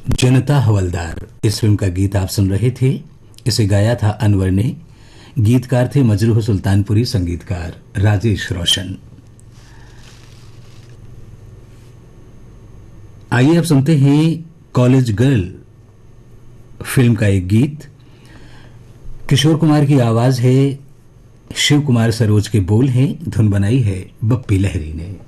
जनता हवलदार इस फिल्म का गीत आप सुन रहे थे। इसे गाया था अनवर ने। गीतकार थे मजरूह सुल्तानपुरी, संगीतकार राजेश रोशन। आइए अब सुनते हैं कॉलेज गर्ल फिल्म का एक गीत। किशोर कुमार की आवाज है, शिव कुमार सरोज के बोल हैं, धुन बनाई है बप्पी लहरी ने।